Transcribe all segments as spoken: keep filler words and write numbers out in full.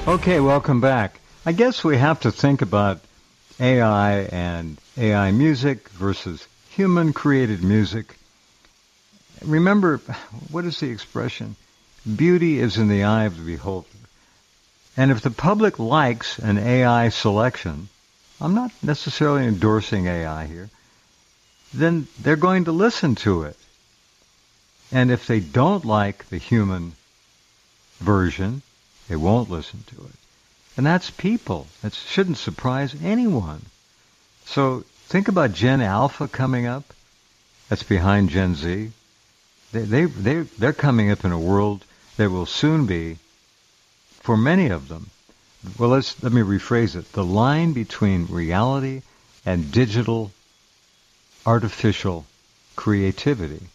Okay, welcome back. I guess we have to think about A I and A I music versus human-created music. Remember, what is the expression? Beauty is in the eye of the beholder. And if the public likes an A I selection, I'm not necessarily endorsing A I here, then they're going to listen to it. And if they don't like the human version, they won't listen to it. And that's people. That shouldn't surprise anyone. So think about Gen Alpha coming up. That's behind Gen Z. They, they, they, they're coming up in a world that will soon be, for many of them, well, let's, let me rephrase it. The line between reality and digital, artificial creativity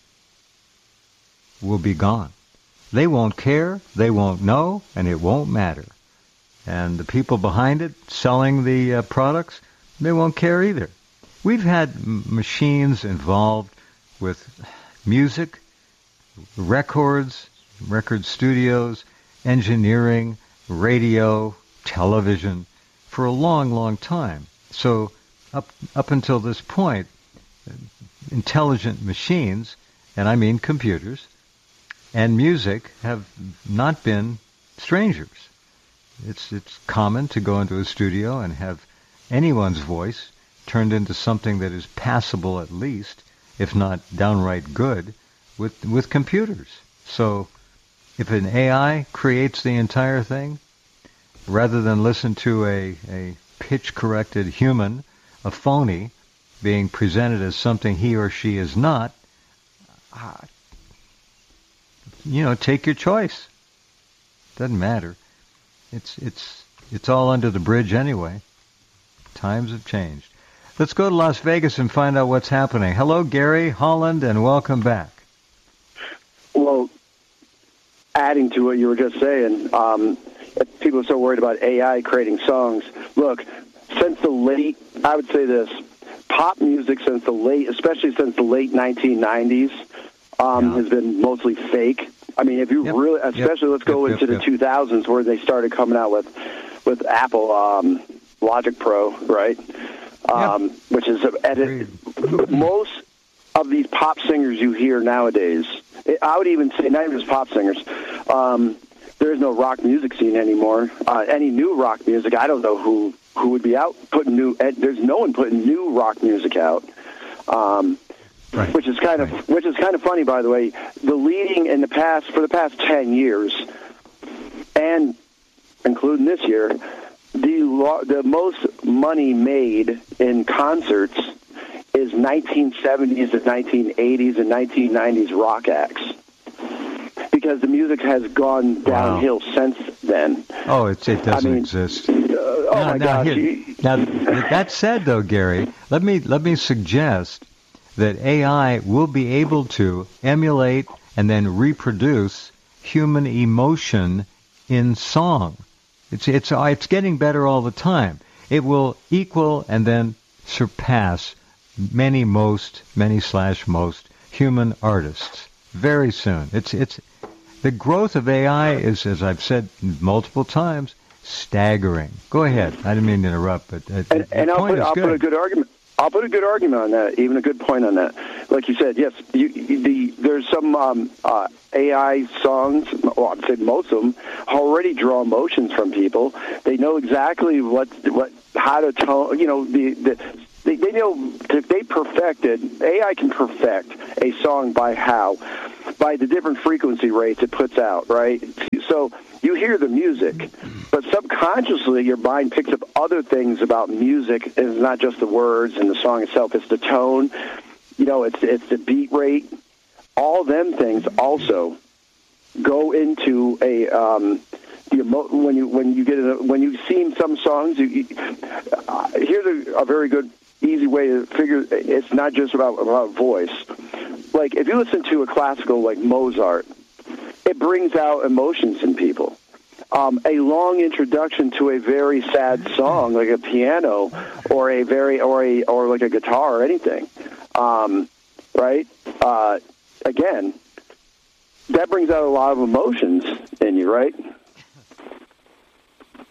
will be gone. They won't care, they won't know, and it won't matter. And the people behind it, selling the uh, products, they won't care either. We've had m- machines involved with music, records, record studios, engineering, radio, television, for a long, long time. So up up until this point, intelligent machines, and I mean computers, and music have not been strangers. It's it's common to go into a studio and have anyone's voice turned into something that is passable at least, if not downright good, with with computers. So if an A I creates the entire thing, rather than listen to a, a pitch-corrected human, a phony, being presented as something he or she is not, uh, you know, take your choice. Doesn't matter. It's it's it's all under the bridge anyway. Times have changed. Let's go to Las Vegas and find out what's happening. Hello, Gary Holland, and welcome back. Well, adding to what you were just saying, um, people are so worried about A I creating songs. Look, since the late, I would say this, pop music since the late, especially since the late nineteen nineties, um, yeah. has been mostly fake. I mean, if you yep. really, especially yep. let's go yep, into yep, the two thousands where they started coming out with, with Apple um, Logic Pro, right? Um, yep. Which is edit. Most of these pop singers you hear nowadays, I would even say not even just pop singers, um, there is no rock music scene anymore. Uh, any new rock music, I don't know who, who would be out putting new, there's no one putting new rock music out. Um, Right. Which is kind of right. which is kind of funny, by the way. The leading in the past for the past ten years, and including this year, the lo- the most money made in concerts is nineteen seventies and nineteen eighties and nineteen nineties rock acts, because the music has gone downhill wow. since then. Oh, it it doesn't I mean, exist. Uh, oh now, my now, gosh! Here, now, that said, though, Gary, let me let me suggest that A I will be able to emulate and then reproduce human emotion in song. It's it's it's getting better all the time. It will equal and then surpass many most many slash most human artists very soon. It's it's the growth of A I is, as I've said multiple times, staggering. Go ahead. I didn't mean to interrupt, but uh, and, and I'll, put, I'll good. put a good argument. I'll put a good argument on that, even a good point on that. Like you said, yes, you, you, the, there's some um, uh, A I songs, well, I'd say most of them, already draw emotions from people. They know exactly what, what how to tone, you know, the, the they, they know, they perfected, A I can perfect a song by how? By the different frequency rates it puts out, right? So you hear the music, but subconsciously your mind picks up other things about music. It's not just the words and the song itself. It's the tone. You know, it's it's the beat rate. All them things also go into a um, the emo- when you when you get a, when you've seen some songs. You, you, uh, here's a, a very good easy way to figure. It's not just about about voice. Like if you listen to a classical like Mozart, it brings out emotions in people. Um, a long introduction to a very sad song, like a piano, or a very, or a, or like a guitar, or anything, um, right? Uh, again, that brings out a lot of emotions in you, right?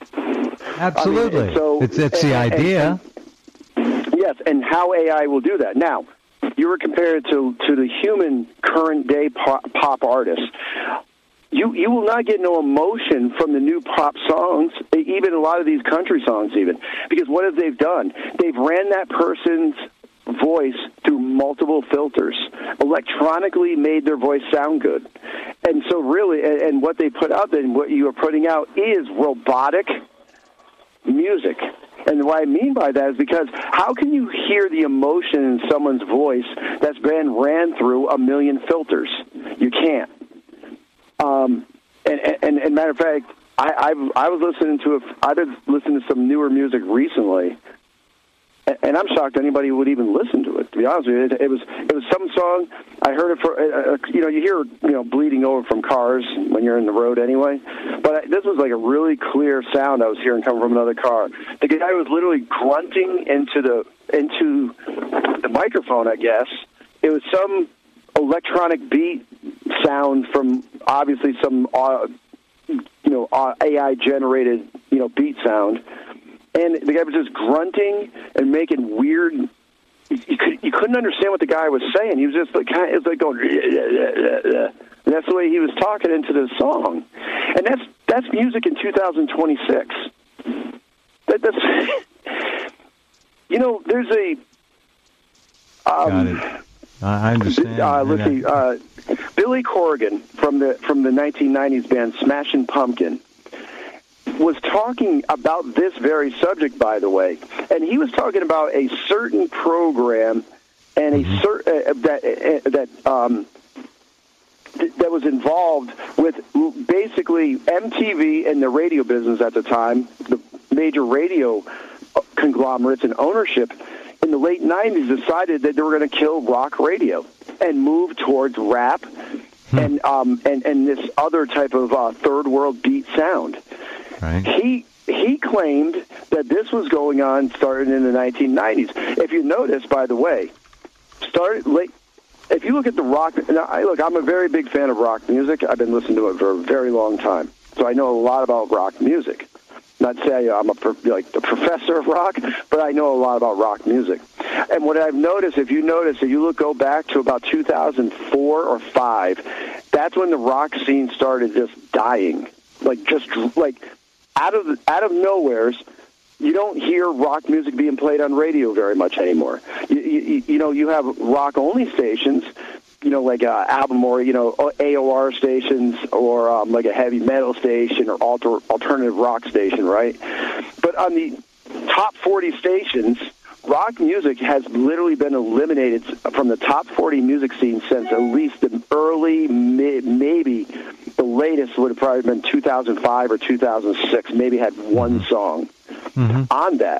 Absolutely. I mean, so, it's it's and, the idea. And, and, yes, and how A I will do that. Now, you were compared to, to the human current-day pop, pop artists. You you will not get no emotion from the new pop songs, even a lot of these country songs even, because what have they done? They've ran that person's voice through multiple filters, electronically made their voice sound good. And so really, and, and what they put out then, what you are putting out is robotic music. And what I mean by that is because how can you hear the emotion in someone's voice that's been ran through a million filters? You can't. Um, and, and, and matter of fact, I, I've, I was listening to a, I've been listening to some newer music recently, and, and I'm shocked anybody would even listen to it. To be honest with you, it, it was it was some song I heard it for. Uh, uh, you know, you hear you know bleeding over from cars when you're in the road anyway. But I, this was like a really clear sound I was hearing coming from another car. The guy was literally grunting into the into the microphone. I guess it was some electronic beat sound from obviously some uh, you know uh, A I generated you know beat sound, and the guy was just grunting and making weird. You, you, could, you couldn't understand what the guy was saying. He was just like kind of, it was like going, and that's the way he was talking into the song, and that's that's music in two thousand twenty-six. That, that's you know there's a. Um, Got it. I understand. Uh, let's see. Uh, Billy Corgan from the from the nineteen nineties band Smashing Pumpkin was talking about this very subject, by the way, and he was talking about a certain program and a mm-hmm. certain uh, that uh, that um, th- that was involved with basically M T V and the radio business at the time, the major radio conglomerates and ownership. In the late nineties, decided that they were going to kill rock radio and move towards rap hmm. and um, and and this other type of uh, third world beat sound. Right. He he claimed that this was going on starting in the nineteen nineties. If you notice, by the way, started late. If you look at the rock, now, I, look, I'm a very big fan of rock music. I've been listening to it for a very long time, so I know a lot about rock music. Not say I'm a like the professor of rock, but I know a lot about rock music. And what I've noticed, if you notice, if you look go back to about two thousand four or five, that's when the rock scene started just dying, like just like out of the, out of nowheres. You don't hear rock music being played on radio very much anymore. You, you, you know, you have rock only stations. You know, like a album or, you know, A O R stations or um, like a heavy metal station or alter, alternative rock station, right? But on the top forty stations, rock music has literally been eliminated from the top forty music scene since at least the early, mid, maybe the latest would have probably been two thousand five or two thousand six, maybe had one song mm-hmm. on that.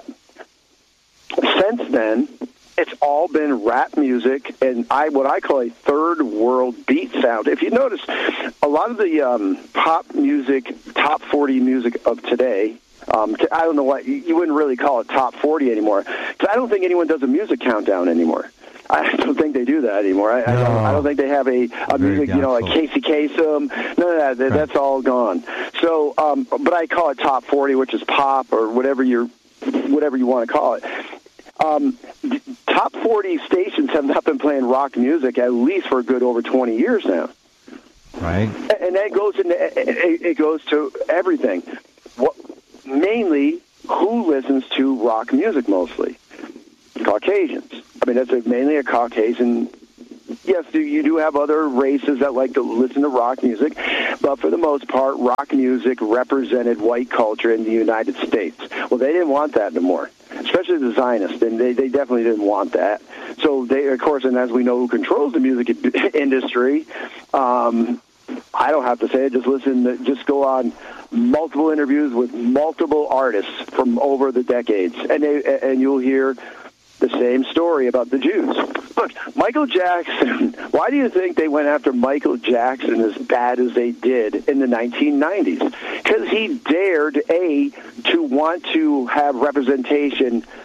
Since then, it's all been rap music and I what I call a third world beat sound. If you notice, a lot of the um, pop music, top forty music of today, um, I don't know what, you wouldn't really call it top forty anymore. Because I don't think anyone does a music countdown anymore. I don't think they do that anymore. I, no. I, don't, I don't think they have a, a music, you know, like Casey Kasem. None of that. Right. That's all gone. So, um, but I call it top forty, which is pop or whatever you're, whatever you want to call it. Um, top forty stations have not been playing rock music at least for a good over twenty years now. Right. And that goes into it goes to everything. What, mainly, who listens to rock music mostly? Caucasians. I mean, that's a, mainly a Caucasian. Yes, you do have other races that like to listen to rock music, but for the most part, rock music represented white culture in the United States. Well, they didn't want that anymore, especially the Zionists, and they, they definitely didn't want that. So they, of course, and as we know who controls the music industry, um, I don't have to say it, just listen, just go on multiple interviews with multiple artists from over the decades, and they, and you'll hear the same story about the Jews. Look, Michael Jackson, why do you think they went after Michael Jackson as bad as they did in the nineteen nineties? Because he dared, A, to want to have representation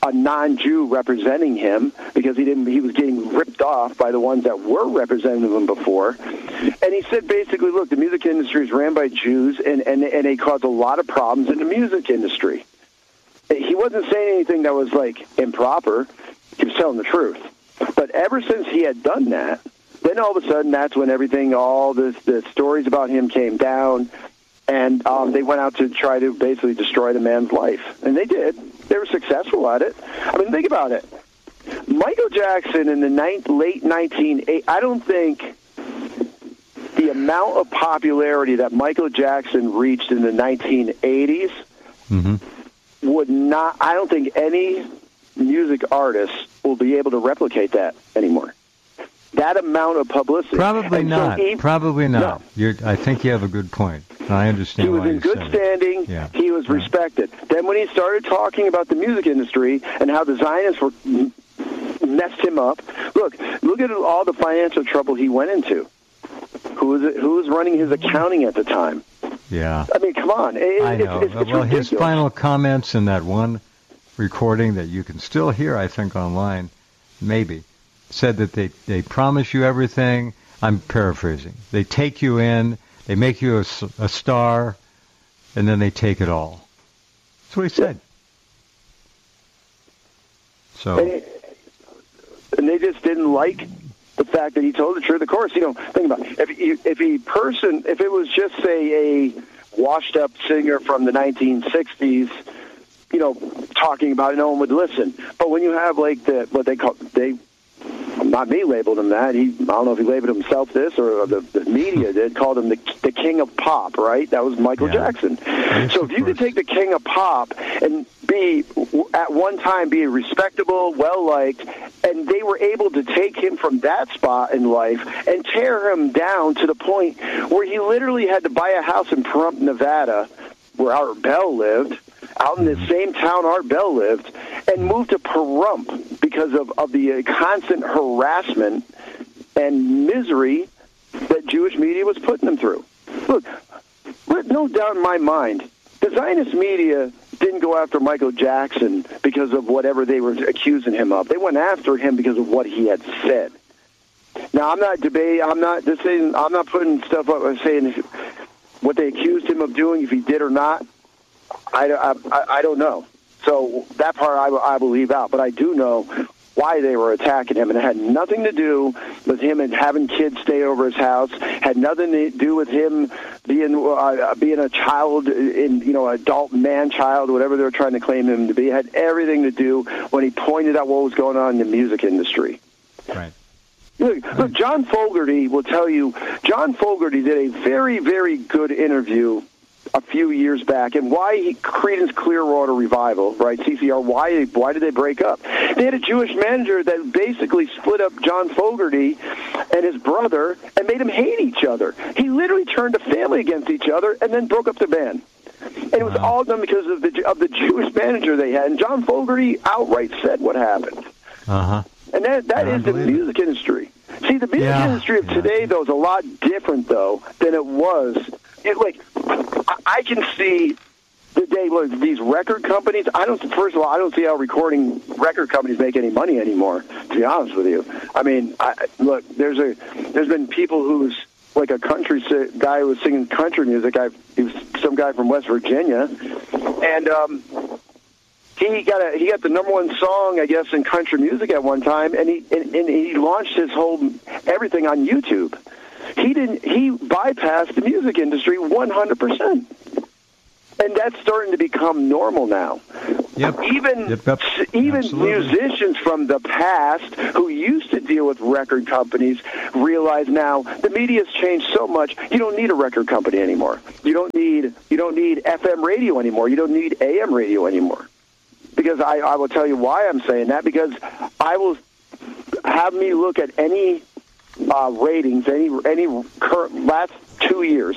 a non-Jew representing him because he didn't. He was getting ripped off by the ones that were representing him before. And he said basically, look, the music industry is ran by Jews, and, and, and they cause a lot of problems in the music industry. He wasn't saying anything that was, like, improper. He was telling the truth. But ever since he had done that, then all of a sudden that's when everything, all this, the stories about him came down, and um, they went out to try to basically destroy the man's life. And they did. They were successful at it. I mean, think about it. Michael Jackson in the ni- late nineteen eighties, I don't think the amount of popularity that Michael Jackson reached in the nineteen eighties mm-hmm. would not, I don't think any music artist will be able to replicate that anymore. That amount of publicity. Probably and not. So he, Probably not. No. You're, I think you have a good point. I understand He was why in you good said standing. Yeah. He was yeah. respected. Then when he started talking about the music industry and how the Zionists were messed him up, look, look at all the financial trouble he went into. Who was it, who was running his accounting at the time? Yeah. I mean, come on. It, I know. It's, it's, it's well, ridiculous. his final comments in that one recording that you can still hear, I think, online, maybe, said that they, they promise you everything. I'm paraphrasing. They take you in, they make you a, a star, and then they take it all. That's what he said. So, and, it, and they just didn't like the fact that he told the truth. Of course, you know, think about it. If he, if he person, if it was just say a washed-up singer from the nineteen sixties, you know, talking about it, no one would listen. But when you have like the what they call they. Not me labeled him that. He, I don't know if he labeled himself this or the, the media did, called him the the king of pop, right? That was Michael yeah. Jackson. Yes, so if you could take the king of pop and be, at one time, be respectable, well-liked, and they were able to take him from that spot in life and tear him down to the point where he literally had to buy a house in Pahrump, Nevada, where Art Bell lived, out in the same town Art Bell lived, and moved to Pahrump because of, of the uh, constant harassment and misery that Jewish media was putting them through. Look, let no doubt in my mind, the Zionist media didn't go after Michael Jackson because of whatever they were accusing him of. They went after him because of what he had said. Now, I'm not debating, I'm not just saying, I'm not putting stuff up and saying if, what they accused him of doing, if he did or not. I, I, I don't know. So that part I, I will leave out. But I do know why they were attacking him. And it had nothing to do with him and having kids stay over his house. Had nothing to do with him being uh, being a child, in you know, adult man-child, whatever they were trying to claim him to be. It had everything to do when he pointed out what was going on in the music industry. Right. Look, look, John Fogerty will tell you, John Fogerty did a very, very good interview a few years back, and why he, Creedence Clearwater Revival, right, C C R, why why did they break up? They had a Jewish manager that basically split up John Fogerty and his brother and made them hate each other. He literally turned the family against each other and then broke up the band. And it was wow. all done because of the of the Jewish manager they had. And John Fogerty outright said what happened. Uh-huh. And that that is the music it. industry. See, the music yeah. industry of today, yeah. though, is a lot different, though, than it was. It, like, I can see the day, look, these record companies, I don't, first of all, I don't see how recording record companies make any money anymore, to be honest with you. I mean, I, look, there's a, there's been people who's, like a country guy who was singing country music, I, he was some guy from West Virginia, and um, he got a, he got the number one song, I guess, in country music at one time, and he, and, and he launched his whole, everything on YouTube. He didn't. He bypassed the music industry one hundred percent, and that's starting to become normal now. Yep. Even yep, yep. even Absolutely. musicians from the past who used to deal with record companies realize now the media's changed so much. You don't need a record company anymore. You don't need you don't need F M radio anymore. You don't need A M radio anymore. Because I, I will tell you why I'm saying that. Because I will have me look at any. Uh, ratings, any any current last two years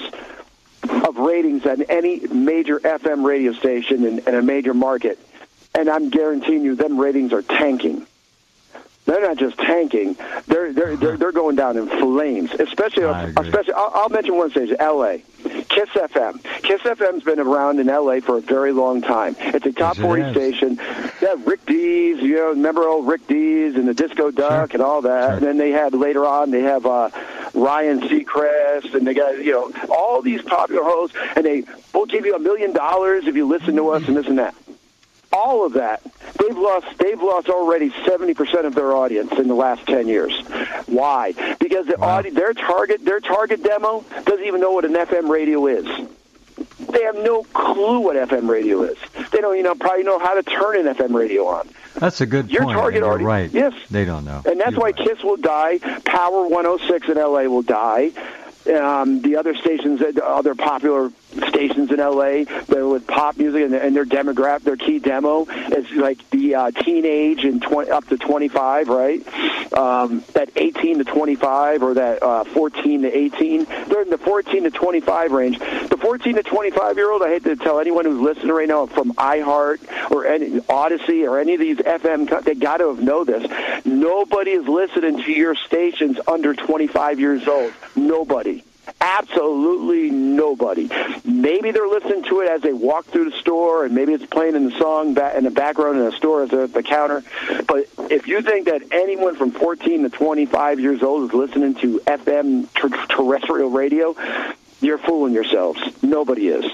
of ratings at any major F M radio station in, in a major market, and I'm guaranteeing you, them ratings are tanking. They're not just tanking; they're they're they're, they're going down in flames. Especially, especially, I'll, I'll mention one station, L A. Kiss F M. Kiss F M's been around in L A for a very long time. It's a top Yes, it forty is. station. They have Rick Dees, you know, remember old Rick Dees and the Disco Duck Sure. and all that. Sure. And then they had later on, they have uh, Ryan Seacrest, and they got, you know, all these popular hosts, and they will give you a million dollars if you listen to us and this and that. All of that, they've lost. They've lost already seventy percent of their audience in the last ten years. Why? Because the Wow. audi- their target, their target demo doesn't even know what an F M radio is. They have no clue what F M radio is. They don't, you know, probably know how to turn an F M radio on. That's a good Your point. target and you're audience- right. yes. They don't know. And that's You're why right. Kiss will die. Power one oh six in L A will die. Um, the other stations, the other popular stations in L A, they're with pop music, and, and their demographic, their key demo is like the uh, teenage and twenty, up to twenty-five, right? Um, that eighteen to twenty-five or that uh, fourteen to eighteen. They're in the fourteen to twenty-five range. The fourteen to twenty-five year old, I hate to tell anyone who's listening right now from iHeart or any Odyssey or any of these F M, co- they got to know this. Nobody is listening to your stations under twenty-five years old. Nobody. Absolutely nobody. Maybe they're listening to it as they walk through the store, and maybe it's playing in the song ba- in the background in the store as they're at the counter. But if you think that anyone from fourteen to twenty-five years old is listening to F M ter- terrestrial radio, you're fooling yourselves. Nobody is.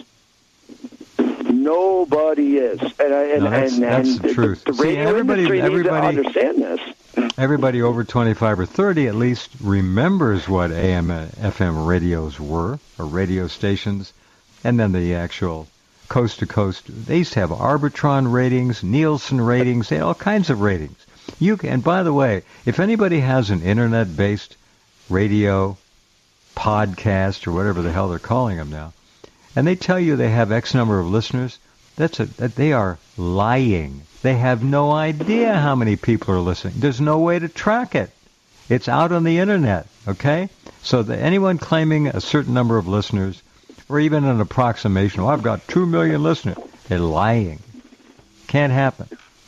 Nobody is. And, I- and, No, that's- and, that's and the truth. The, See, radio everybody- industry everybody- needs to understand this. Everybody over twenty-five or thirty at least remembers what A M and F M radios were, or radio stations, and then the actual coast-to-coast. They used to have Arbitron ratings, Nielsen ratings, they had all kinds of ratings. You can, and by the way, if anybody has an internet-based radio, podcast, or whatever the hell they're calling them now, and they tell you they have X number of listeners, that's a, that they are lying. They have no idea how many people are listening. There's no way to track it. It's out on the internet, okay? So that anyone claiming a certain number of listeners, or even an approximation, oh, I've got two million listeners, they're lying. Can't happen.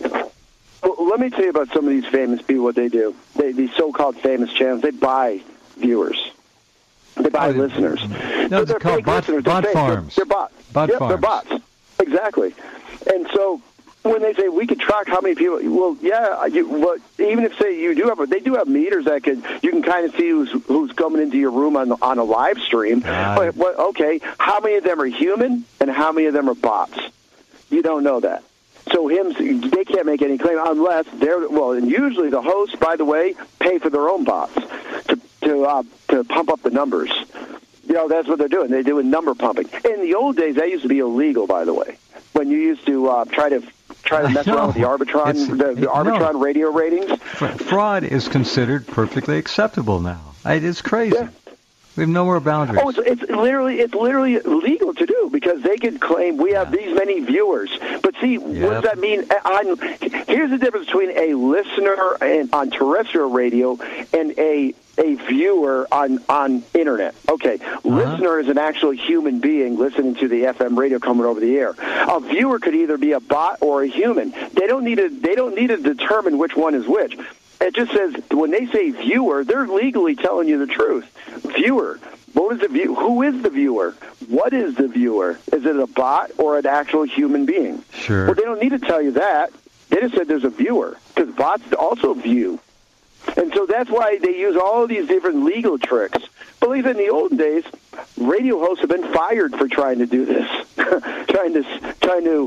Well, let me tell you about some of these famous people, what they do. They, these so-called famous channels, they buy viewers. They buy Oh, listeners. no, But it's they're called fake bot- listeners. They're bot fake. farms. They're, they're bots. Bot yep, farms. They're bots. Exactly. And so when they say we could track how many people, well, yeah, you, well, even if say you do have, they do have meters that could, you can kind of see who's who's coming into your room on on a live stream. Right. But what, okay, how many of them are human and how many of them are bots? You don't know that. So him, they can't make any claim unless they're well. And usually the hosts, by the way, pay for their own bots to to uh, to pump up the numbers. You know, that's what they're doing. They're doing number pumping. In the old days, that used to be illegal, by the way. When you used to uh, try to try to mess I know. around with the Arbitron, It's- the, it- the Arbitron no. radio ratings. Fra- Fraud is considered perfectly acceptable now. It is crazy. Yeah. We have no more boundaries. Oh, it's, it's literally it's literally legal to do because they could claim we have Yeah. these many viewers. But see, what Yep. does that mean? On here's the difference between a listener and, on terrestrial radio and a a viewer on on internet. Okay, Uh-huh. listener is an actual human being listening to the F M radio coming over the air. A viewer could either be a bot or a human. They don't need to they don't need to determine which one is which. It just says when they say viewer, they're legally telling you the truth. Viewer. What is the view? Who is the viewer? What is the viewer? Is it a bot or an actual human being? Sure. Well, they don't need to tell you that. They just said there's a viewer because bots also view. And so that's why they use all of these different legal tricks. Believe it, in the olden days, radio hosts have been fired for trying to do this, trying to trying to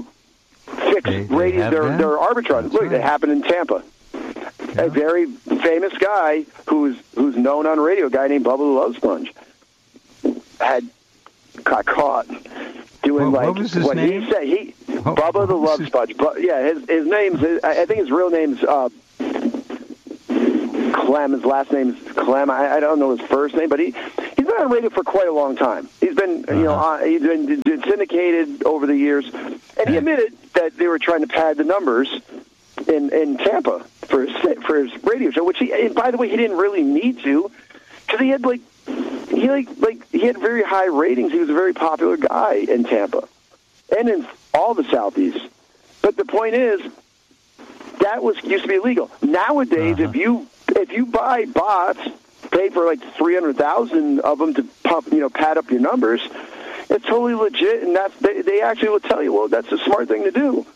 fix They- they radio have their been? their Arbitron. That's Look, right. it happened in Tampa. Yeah. A very famous guy who's who's known on radio, a guy named Bubba the Love Sponge, had got caught doing What- like what was his name? he said. He What- Bubba what the was Love his- Sponge. But yeah, his his name's I I think his real name's uh, Clem. His last name's Clem. I, I don't know his first name, but he he's been on radio for quite a long time. He's been you know Uh-huh. uh, he's been, been syndicated over the years, and he Yeah. admitted that they were trying to pad the numbers in in Tampa for his for his radio show. Which he, and by the way, he didn't really need to because he had like he like like he had very high ratings. He was a very popular guy in Tampa and in all the Southeast. But the point is, that was used to be illegal. Nowadays, Uh-huh. if you if you buy bots, pay for like three hundred thousand of them to pump, you know, pad up your numbers, It's totally legit, and that's they, they actually will tell you, well, that's a smart thing to do.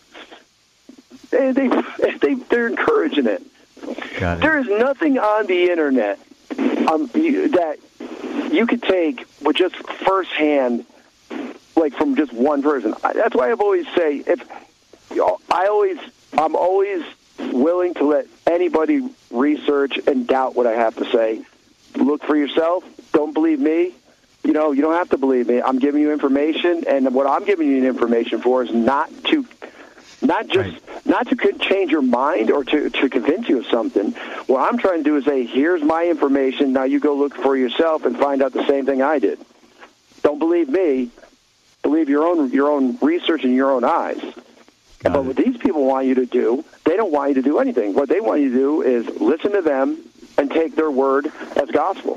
They, they, they, they're encouraging it. Got it. There is nothing on the internet um, you, that you could take with just firsthand, like from just one person. I, that's why I've always say, if you know, I always, I'm always willing to let anybody research and doubt what I have to say. Look for yourself. Don't believe me. You know, you don't have to believe me. I'm giving you information, and what I'm giving you information for is not to, not just, right. not to change your mind or to, to convince you of something. What I'm trying to do is say, here's my information. Now you go look for yourself and find out the same thing I did. Don't believe me. Believe your own your own research and your own eyes. Got but it. What these people want you to do, they don't want you to do anything. What they want you to do is listen to them and take their word as gospel.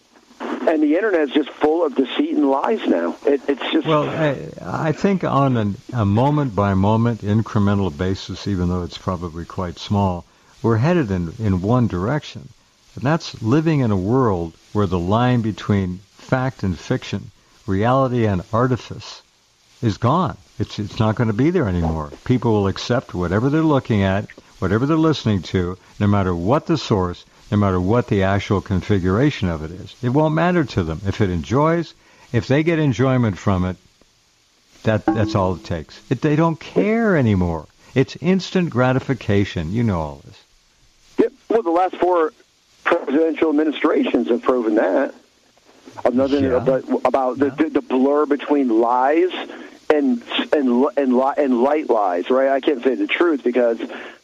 And the internet is just full of deceit and lies now. It, it's just well, I, I think on an, a moment-by-moment, incremental basis, even though it's probably quite small, we're headed in, in one direction. And that's living in a world where the line between fact and fiction, reality and artifice, is gone. It's it's not going to be there anymore. People will accept whatever they're looking at, whatever they're listening to, no matter what the source, no matter what the actual configuration of it is. It won't matter to them. If it enjoys, if they get enjoyment from it, that that's all it takes. It, they don't care anymore. It's instant gratification. You know all this. Yep. Well, the last four presidential administrations have proven that. Another yeah. about, about yeah. the, the blur between lies and and and, li- and light lies, right? I can't say the truth because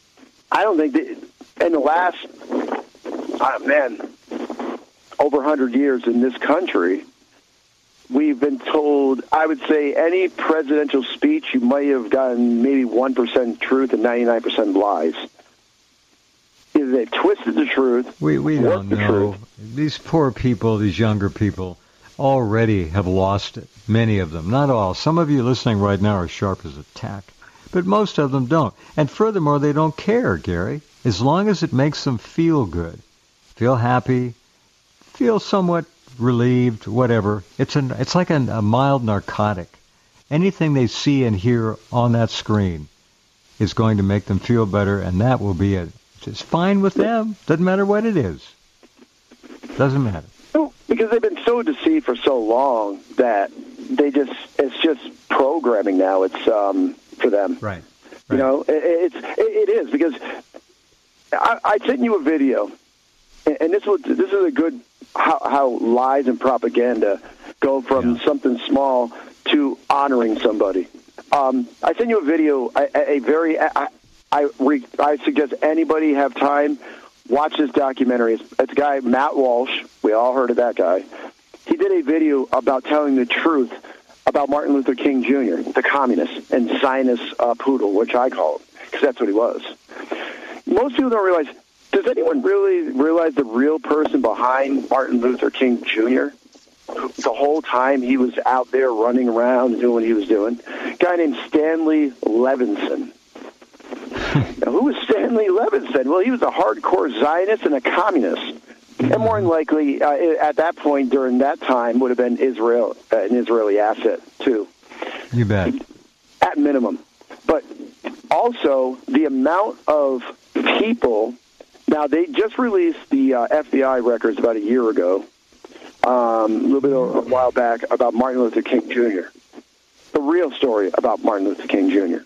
I don't think that in the last, oh man, over one hundred years in this country, we've been told, I would say any presidential speech, you might have gotten maybe one percent truth and ninety-nine percent lies. Either they've twisted the truth. We we don't know. These poor people, these younger people, already have lost it. Many of them, not all. Some of you listening right now are sharp as a tack, but most of them don't. And furthermore, they don't care, Gary. As long as it makes them feel good, feel happy, feel somewhat relieved, whatever. It's an it's like an, a mild narcotic. Anything they see and hear on that screen is going to make them feel better, and that will be it. It's fine with them. Doesn't matter what it is. Doesn't matter. No, because they've been so deceived for so long that they just, it's just programming now. It's um, for them. Right. right. You know, it, it's, it, it is because I, I sent you a video, and this was, this is a good, how, how lies and propaganda go from yeah. something small to honoring somebody. Um, I sent you a video, a, a very, I, I, re, I suggest anybody have time, watch this documentary. It's, it's a guy, Matt Walsh. We all heard of that guy. He did a video about telling the truth about Martin Luther King Junior, the communist and Zionist uh, poodle, which I call him, because that's what he was. Most people don't realize, does anyone really realize the real person behind Martin Luther King Junior? The whole time he was out there running around and doing what he was doing? A guy named Stanley Levinson. Now, who was Stanley Levinson? Well, he was a hardcore Zionist and a communist. And more than likely, uh, at that point, during that time, would have been Israel, uh, an Israeli asset, too. You bet. At minimum. But also, the amount of people... Now, they just released the uh, F B I records about a year ago, um, a little bit a while back, about Martin Luther King Junior The real story about Martin Luther King Junior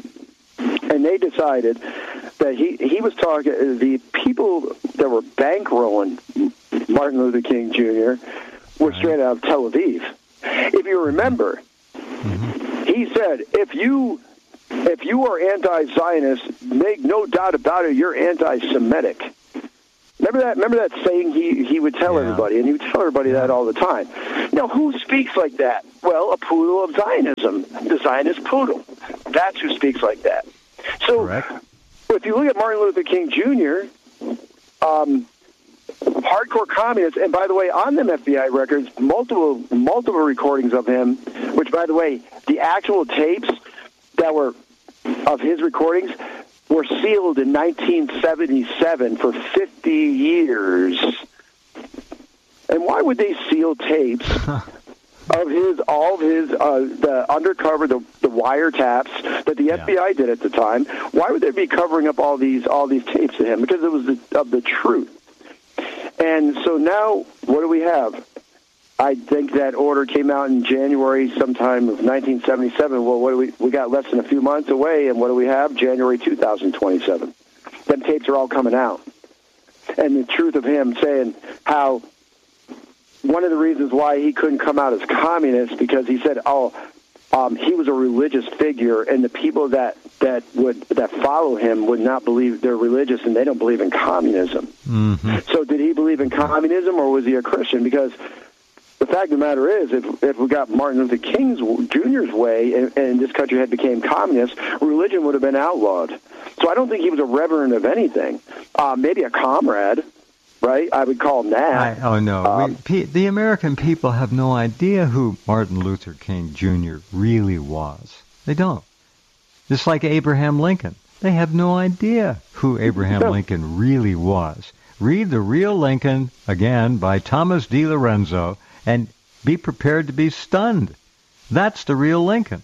And they decided that he, he was talking, the people that were bankrolling Martin Luther King Junior were straight out of Tel Aviv. If you remember, mm-hmm. he said, if you if you are anti-Zionist, make no doubt about it, you're anti-Semitic. Remember that? Remember that saying he, he would tell yeah. everybody, and he would tell everybody yeah. that all the time. Now, who speaks like that? Well, a poodle of Zionism, the Zionist poodle. That's who speaks like that. So, Correct. If you look at Martin Luther King Junior, um, hardcore communist, and by the way, on them F B I records, multiple multiple recordings of him, which, by the way, the actual tapes that were of his recordings were sealed in nineteen seventy-seven for fifty years. And why would they seal tapes of his, all of his, uh, the undercover, the, the wiretaps that the Yeah. F B I did at the time. Why would they be covering up all these all these tapes of him? Because it was the, of the truth. And so now, what do we have? I think that order came out in January sometime of nineteen seventy-seven. Well, what do we we got less than a few months away, and what do we have? January two thousand twenty-seven. Them tapes are all coming out. And the truth of him saying how one of the reasons why he couldn't come out as communist, because he said, oh, um, he was a religious figure, and the people that, that would that follow him would not believe they're religious, and they don't believe in communism. Mm-hmm. So did he believe in communism, or was he a Christian? Because the fact of the matter is, if, if we got Martin Luther King Junior's way, and, and this country had became communist, religion would have been outlawed. So I don't think he was a reverend of anything. Uh, maybe a comrade, right? I would call him that. I, oh, no. Um, we, pe- the American people have no idea who Martin Luther King Junior really was. They don't. Just like Abraham Lincoln. They have no idea who Abraham No. Lincoln really was. Read The Real Lincoln, again, by Thomas D. Lorenzo, and be prepared to be stunned. That's the real Lincoln.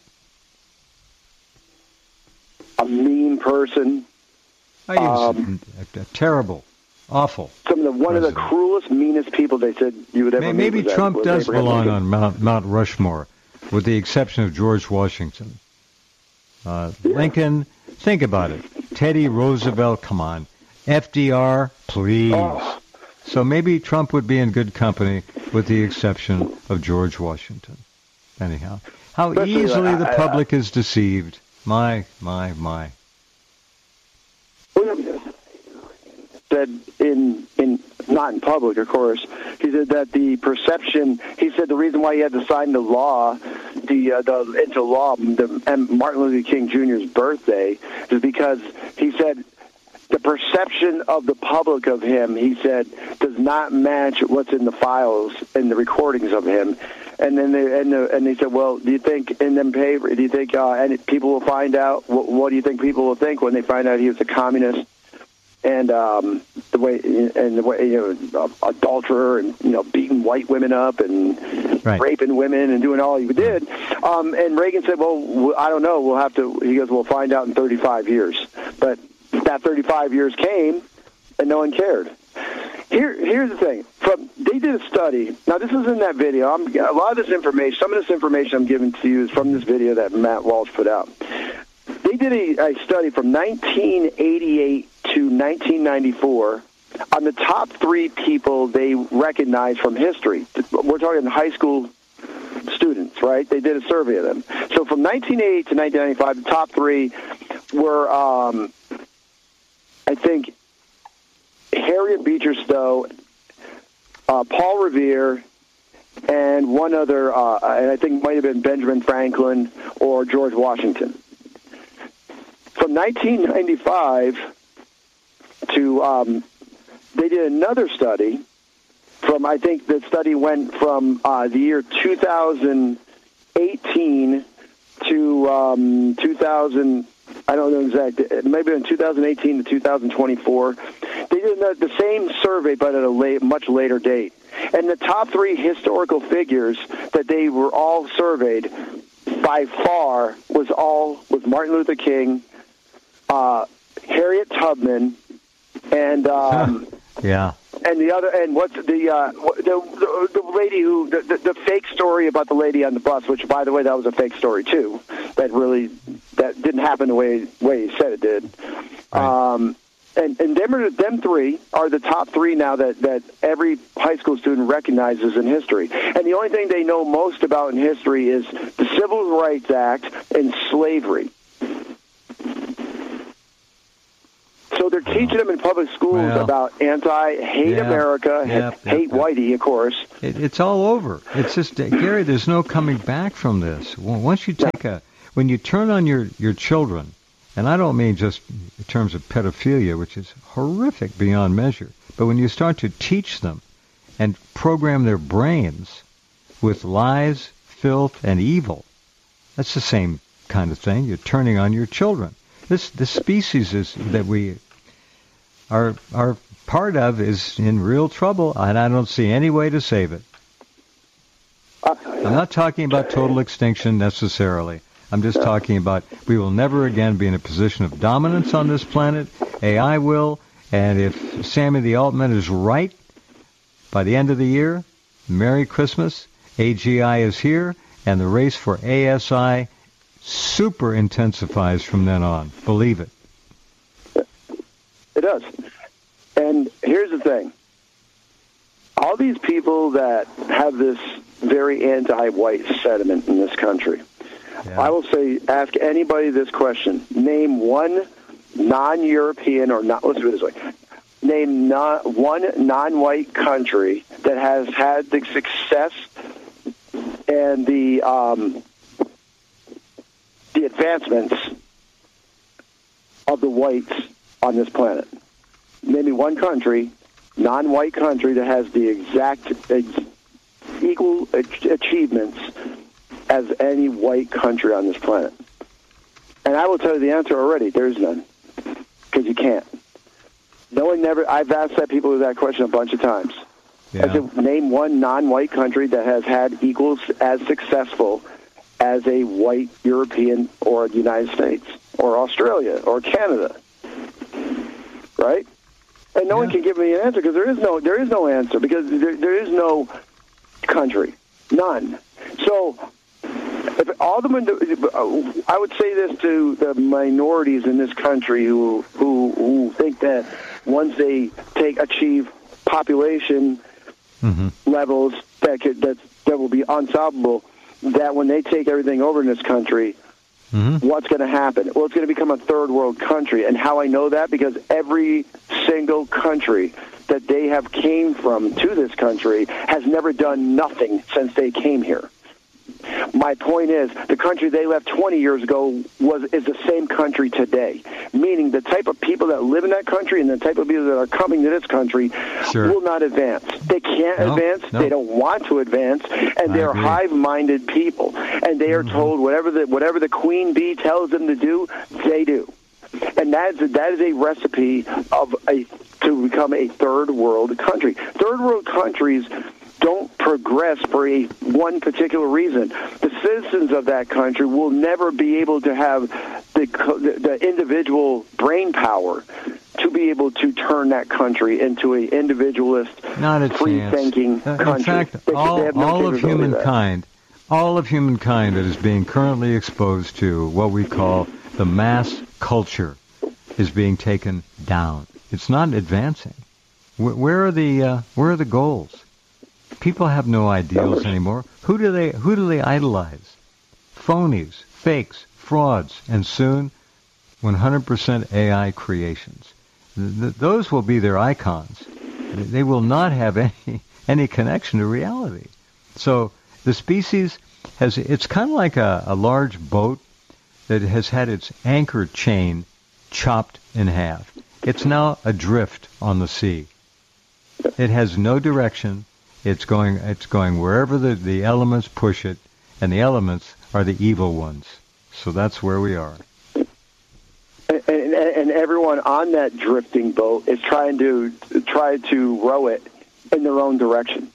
a mean person. Oh, he was Um, a, a terrible, awful. Some of the one of the President. cruelest, meanest people they said you would ever May- meet. Maybe was that- Trump was does Abraham belong Lincoln. on Mount, Mount Rushmore, with the exception of George Washington. Uh, Lincoln, think about it. Teddy Roosevelt, come on. F D R, please. Oh. So maybe Trump would be in good company, with the exception of George Washington. Anyhow, how Especially, easily uh, the I- public is deceived. My, my, my. Said in in not in public, of course. He said that the perception. He said the reason why he had to sign the law, the uh, the into law, the and Martin Luther King Junior's birthday, is because he said the perception of the public of him. He said does not match what's in the files and the recordings of him. And then they and, the, and they said, well, do you think in them paper? Do you think uh, and people will find out? What, what do you think people will think when they find out he was a communist? And um, the way, and the way, you know, adulterer, and you know, beating white women up, and Right. raping women, and doing all he did. Um, and Reagan said, "Well, I don't know. We'll have to." He goes, "We'll find out in thirty-five years." But that thirty-five years came, and no one cared. Here, here's the thing. From they did a study. Now, this is in that video. I'm, a lot of this information, some of this information I'm giving to you is from this video that Matt Walsh put out. They did a, a study from nineteen eighty-eight to nineteen ninety-four on the top three people they recognized from history. We're talking high school students, right? They did a survey of them. So from nineteen eighty-eight to nineteen ninety-five, the top three were, um, I think, Harriet Beecher Stowe, uh, Paul Revere, and one other, uh, and I think it might have been Benjamin Franklin or George Washington. From nineteen ninety-five to, um, they did another study from, I think the study went from uh, the year two thousand eighteen to um, two thousand, I don't know exactly, maybe in two thousand eighteen to two thousand twenty-four. They did the, the same survey, but at a late, much later date. And the top three historical figures that they were all surveyed by far was all was Martin Luther King, uh, Harriet Tubman, and um, Yeah. and the other and what's the uh, the, the the lady who the, the the fake story about the lady on the bus, which by the way that was a fake story too. That really that didn't happen the way way he said it did. Right. Um, and and them are, them three are the top three now that that every high school student recognizes in history. And the only thing they know most about in history is the Civil Rights Act and slavery. So they're teaching them in public schools Well, about anti-hate yeah, America, yep, hate yep, yep. whitey, of course. It, it's all over. It's just, uh, Gary, there's no coming back from this. Well, once you take a, when you turn on your, your children, and I don't mean just in terms of pedophilia, which is horrific beyond measure, but when you start to teach them and program their brains with lies, filth, and evil, that's the same kind of thing. You're turning on your children. This, this species is that we are, are part of is in real trouble, and I don't see any way to save it. Uh, I'm not talking about total extinction necessarily. I'm just talking about we will never again be in a position of dominance on this planet. A I will, and if Sammy the Altman is right, by the end of the year, Merry Christmas, A G I is here, and the race for A S I super intensifies from then on. Believe it. It does. And here's the thing. All these people that have this very anti-white sentiment in this country, yeah. I will say, ask anybody this question. Name one non-European or not, let's do it this way. Name not, one non-white country that has had the success and the um, the advancements of the whites on this planet. Name me one country, non-white country, that has the exact ex- equal achievements as any white country on this planet. And I will tell you the answer already. There's none. Because you can't. No one never, I've asked that people that question a bunch of times. Yeah. I said, name one non-white country that has had equals as successful as a white European or the United States or Australia or Canada. Right? And no yeah. one can give me an answer because there is no there is no answer because there, there is no country. None. So if all the I would say this to the minorities in this country who who, who think that once they take achieve population mm-hmm. levels that could that that will be unsolvable, that when they take everything over in this country, mm-hmm. what's going to happen? Well, it's going to become a third world country. And how I know that? Because every single country that they have came from to this country has never done nothing since they came here. My point is, the country they left twenty years ago was is the same country today, meaning the type of people that live in that country and the type of people that are coming to this country sure. will not advance. They can't no, advance. No. They don't want to advance, and they're hive-minded people. And they are mm-hmm. told whatever the whatever the queen bee tells them to do, they do. And that is a, that is a recipe of a to become a third world country. Third world countries don't progress for a one particular reason. The citizens of that country will never be able to have the the individual brain power to be able to turn that country into an individualist, free-thinking uh, country. In fact, they, all, they no all of humankind, all of humankind that is being currently exposed to what we call the mass culture is being taken down. It's not advancing. Where, where are the uh, where are the goals? People have no ideals anymore. Who do they who do they idolize? Phonies, fakes, frauds, and soon one hundred percent A I creations. Th- th- those will be their icons. They will not have any any connection to reality. So the species has it's kind of like a, a large boat that has had its anchor chain chopped in half. It's now adrift on the sea. It has no direction. It's going it's going wherever the, the elements push it, and the elements are the evil ones. So that's where we are. And, and, and everyone on that drifting boat is trying to try to row it in their own direction.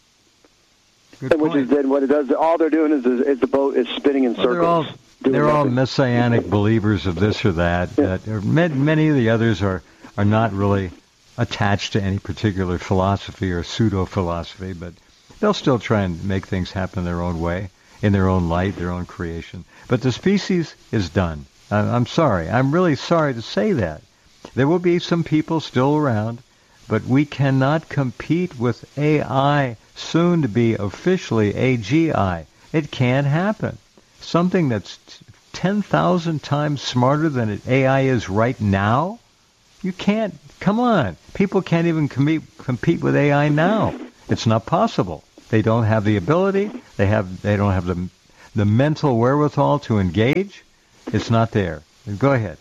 Good and which point. is then what it does. All they're doing is, is, is the boat is spinning in well, circles. They're all, they're all messianic believers of this or that. Yeah. that or many of the others are, are not really attached to any particular philosophy or pseudo-philosophy, but they'll still try and make things happen their own way, in their own light, their own creation. But the species is done. I'm sorry. I'm really sorry to say that. There will be some people still around, but we cannot compete with A I, soon to be officially A G I. It can't happen. Something that's ten thousand times smarter than A I is right now? You can't. Come on. People can't even compete, compete with A I now. It's not possible. They don't have the ability. They have. They don't have the the mental wherewithal to engage. It's not there. Go ahead.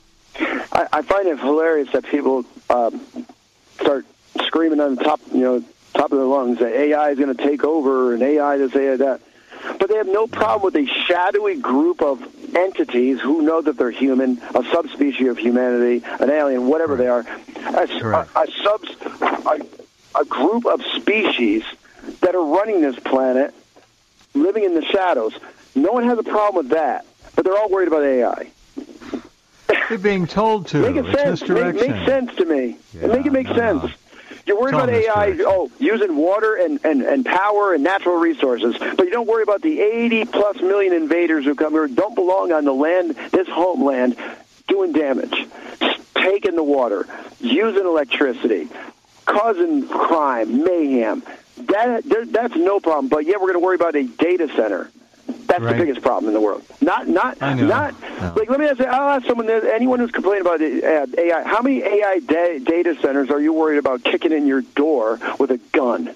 I, I find it hilarious that people um, start screaming on the top, you know, top of their lungs that A I is going to take over and A I this, A I that. But they have no problem with a shadowy group of entities who know that they're human, a subspecies of humanity, an alien, whatever they are, a, a, a, subs, a, a group of species that are running this planet living in the shadows. No one has a problem with that, but they're all worried about A I. They're being told to. Make it it's sense. Make, make sense to me. Yeah, make it make no, sense. no. You're worried It's about all A I, misdirection. oh, using water and, and, and power and natural resources, but you don't worry about the eighty plus million invaders who come here, don't belong on the land, this homeland, doing damage, taking the water, using electricity, causing crime, mayhem. That there, that's no problem. But yeah, we're going to worry about a data center. That's Right. the biggest problem in the world. Not, not, I know. not. No. Like, let me ask. I'll ask someone. Anyone who's complaining about uh, A I. How many A I da- data centers are you worried about kicking in your door with a gun?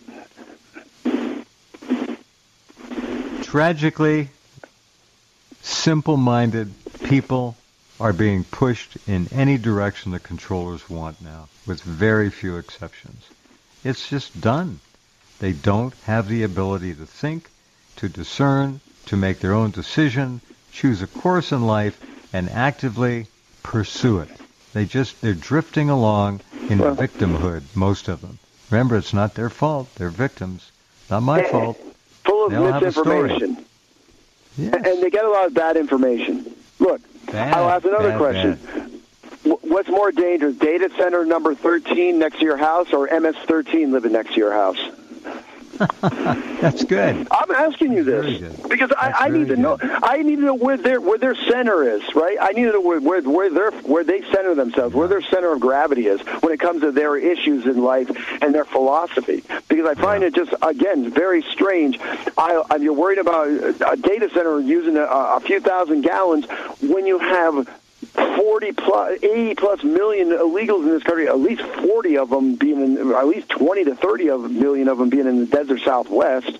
Tragically, simple-minded people are being pushed in any direction the controllers want now, with very few exceptions. It's just done. They don't have the ability to think, to discern, to make their own decision, choose a course in life, and actively pursue it. They just, they're drifting along in Well- victimhood, most of them. Remember, it's not their fault. They're victims. Not my Eh, fault. Full of They all have a story. misinformation. Yes. And they get a lot of bad information. Look, Bad, I'll ask another bad, question. Wh- What's more dangerous, data center number thirteen next to your house or M S thirteen living next to your house? That's good. I'm asking you Very this good. because I, That's I need very to know. good. I need to know where their where their center is, right? I need to know where where where, their, where they center themselves, where their center of gravity is when it comes to their issues in life and their philosophy. Because I find Yeah. it just again very strange. I, I you're worried about a data center using a, a few thousand gallons when you have forty plus, eighty plus million illegals in this country. At least forty of them being in, at least twenty to thirty of million of them being in the desert Southwest,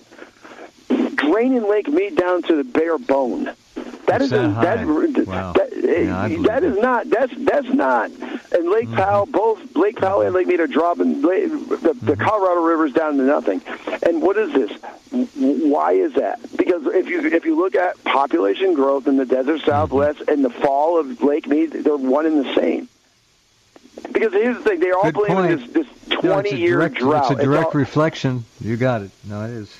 draining Lake Mead down to the bare bone. That It's is that a, high. that, Wow. that, Yeah, I believe that is it. not that's that's not. And Lake Mm-hmm. Powell, both Lake Powell and Lake Mead are dropping the, the Mm-hmm. Colorado River's down to nothing. And what is this? W- Why is that? Because if you if you look at population growth in the desert Mm-hmm. Southwest and the fall of Lake Mead, they're one and the same. Because here's the thing: they're all Good blaming point. this this No, it's a twenty-year direct, drought. It's a direct all- reflection. You got it. No, it is.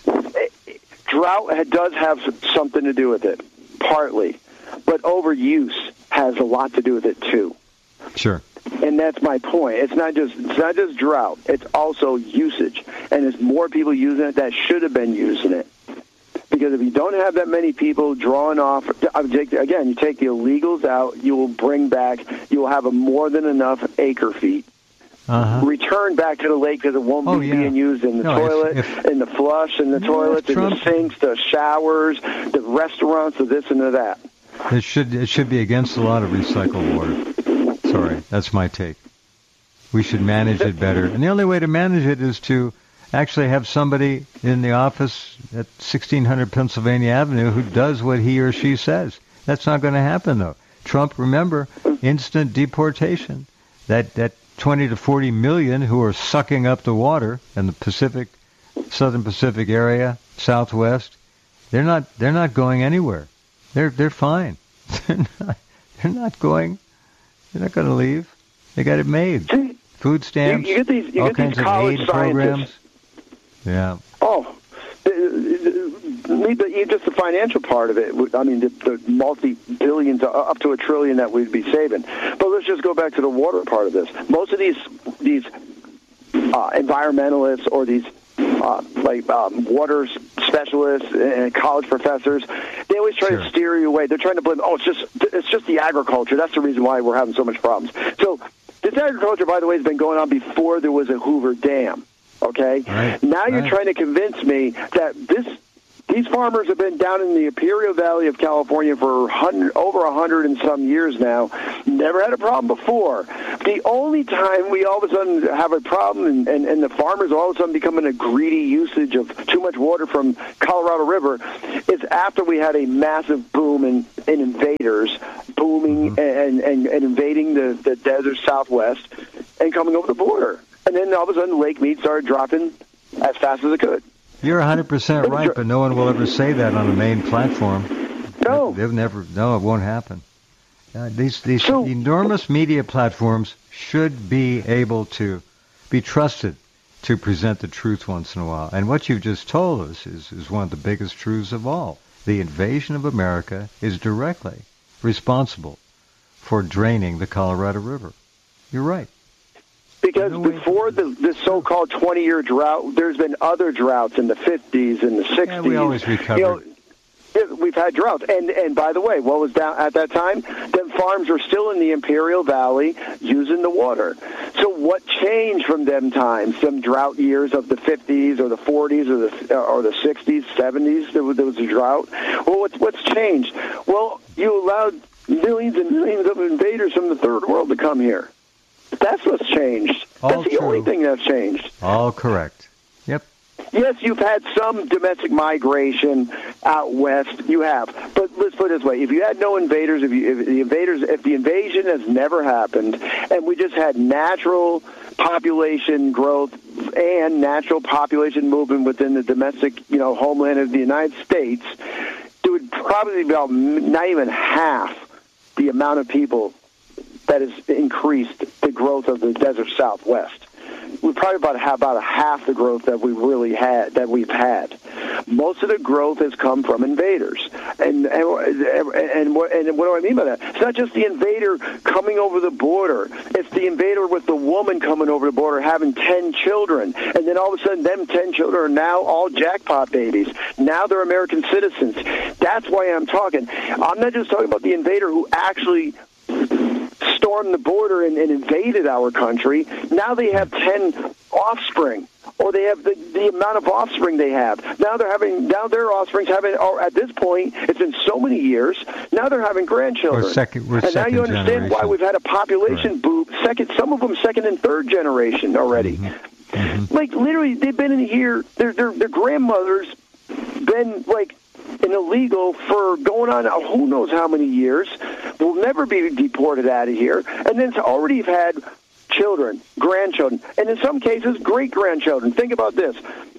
drought ha- does have something to do with it, partly, but overuse has a lot to do with it too. Sure. And that's my point. It's not just it's not just drought. It's also usage, and there's more people using it that should have been using it. Because if you don't have that many people drawing off, again, you take the illegals out, you will bring back, you will have a more than enough acre feet. Uh-huh. Return back to the lake because it won't Oh, be yeah. being used in the No, if- toilet, if- in the flush, in the No, toilets, in the Trump- sinks, the showers, the restaurants, the this and the that. It should it should be against the law to recycle water. Sorry, that's my take. We should manage it better. And the only way to manage it is to actually have somebody in the office at sixteen hundred Pennsylvania Avenue who does what he or she says. That's not going to happen, though. Trump, remember, instant deportation. That that twenty to forty million who are sucking up the water in the Pacific, Southern Pacific area, Southwest, they're not they're not going anywhere. They're they're fine. They're not, they're not going. They're not going to leave. They got it made. See, Food stamps, you get these- you all get these kinds of college aid programs. scientists. Yeah. Oh, the, the, the, just the financial part of it. I mean, the, the multi-billions, uh, up to a trillion that we'd be saving. But let's just go back to the water part of this. Most of these these uh, environmentalists or these uh, like um, water specialists and college professors, they always try Sure. to steer you away. They're trying to blame. Oh, it's just it's just the agriculture. That's the reason why we're having so much problems. So this agriculture, by the way, has been going on before there was a Hoover Dam. Okay? Right. Now you're Right. trying to convince me that this these farmers have been down in the Imperial Valley of California for hundred, over a hundred and some years now. Never had a problem before. The only time we all of a sudden have a problem and, and, and the farmers all of a sudden becoming a greedy usage of too much water from Colorado River is after we had a massive boom in, in invaders booming Mm-hmm. and, and, and invading the, the desert Southwest and coming over the border. And then all of a sudden Lake Mead started dropping as fast as it could. You're one hundred percent right, but no one will ever say that on the main platform. No. They'll never, no, it won't happen. Uh, these these So- enormous media platforms should be able to be trusted to present the truth once in a while. And what you've just told us is, is one of the biggest truths of all. The invasion of America is directly responsible for draining the Colorado River. You're right. Because no before the, the so-called twenty-year drought, there's been other droughts in the fifties and the sixties. Yeah, we always recovered. You know, we've had droughts. And and by the way, what was down at that time? Them farms were still in the Imperial Valley using the water. So what changed from them times, them drought years of the fifties or the forties or the or the sixties, seventies, there was, there was a drought? Well, what's, what's changed? Well, you allowed millions and millions of invaders from the third world to come here. That's what's changed. All that's the true. only thing that's changed. All correct. Yep. Yes, you've had some domestic migration out west. You have, but let's put it this way: if you had no invaders, if, you, if the invaders, if the invasion has never happened, and we just had natural population growth and natural population movement within the domestic, you know, homeland of the United States, it would probably be about not even half the amount of people that has increased the growth of the desert Southwest. We're probably about have about a half the growth that we really had that we've had. Most of the growth has come from invaders, and and and what, and what do I mean by that? It's not just the invader coming over the border; it's the invader with the woman coming over the border, having ten children, and then all of a sudden, them ten children are now all jackpot babies. Now they're American citizens. That's why I'm talking. I'm not just talking about the invader who actually stormed the border and, and invaded our country. Now they have ten offspring, or they have the, the amount of offspring they have. Now they're having, now their offspring's having, or at this point, it's been so many years, now they're having grandchildren. We're second, we're and second now you understand generation. why we've had a population right. boom, second, some of them second and third generation already. Mm-hmm. Mm-hmm. Like, literally, they've been in here, their, their, their grandmother's been, like, an illegal for going on who knows how many years, will never be deported out of here, and then already have had children, grandchildren, and in some cases, great-grandchildren. Think about this.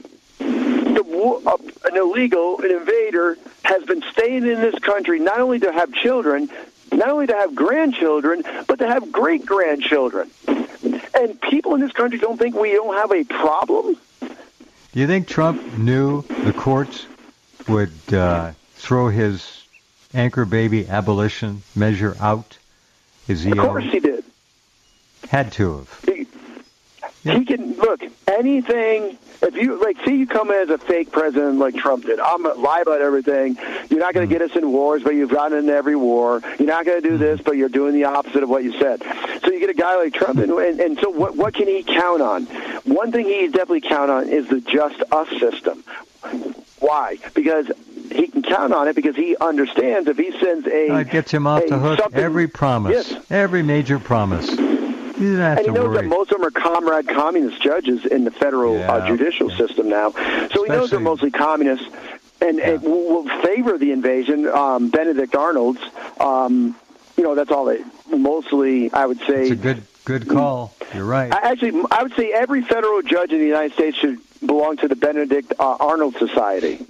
The, uh, an illegal, an invader, has been staying in this country not only to have children, not only to have grandchildren, but to have great-grandchildren. And people in this country don't think we don't have a problem? Do you think Trump knew the courts would uh, throw his anchor baby abolition measure out? Is he? Of course he did. Had to have. He, yeah. he can look anything. If you like, see, you come in as a fake president like Trump did. I'm gonna lie about everything. You're not going to mm. get us in wars, but you've gotten in every war. You're not going to do mm. this, but you're doing the opposite of what you said. So you get a guy like Trump, and, and, and so what? What can he count on? One thing he definitely count on is the Just Us system. Why? Because he can count on it because he understands if he sends a... Uh, it gets him off the hook every promise, yes. every major promise. He doesn't have and to he knows worry. that most of them are comrade communist judges in the federal yeah. uh, judicial yeah. system now. So Especially, he knows they're mostly communists and, yeah. and will, will favor the invasion. Um, Benedict Arnold's, um, you know, that's all they... Mostly, I would say... It's a good, good call. You're right. I, actually, I would say every federal judge in the United States should belong to the Benedict uh, Arnold Society.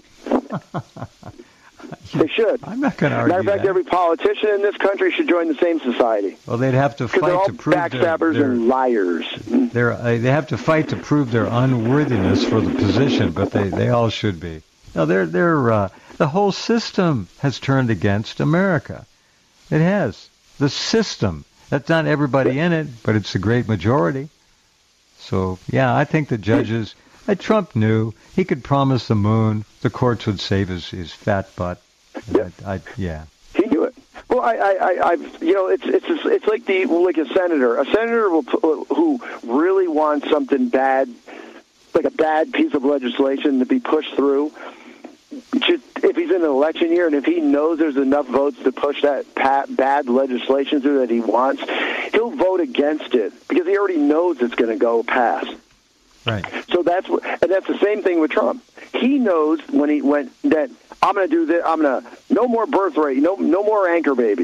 They should. I'm not going to argue Matter of fact, that. every politician in this country should join the same society. Well, they'd have to fight they're all to prove backstabbers their, their, and liars. They're, uh, they have to fight to prove their unworthiness for the position, but they, they all should be. No, they're they're uh, the whole system has turned against America. It has. The system. That's not everybody in it, but it's a great majority. So, yeah, I think the judges, uh, Trump knew he could promise the moon, the courts would save his, his fat butt. Yep. I, I, yeah. He knew it. Well, I, I, I, I've, you know, it's it's it's like the like a senator. A senator will, who really wants something bad, like a bad piece of legislation to be pushed through. Just, if he's in an election year and if he knows there's enough votes to push that pat, bad legislation through that he wants, he'll vote against it because he already knows it's going to go past. Right. So that's what, and that's the same thing with Trump. He knows when he went that I'm going to do this. I'm going to no more birth rate, no no more anchor babies.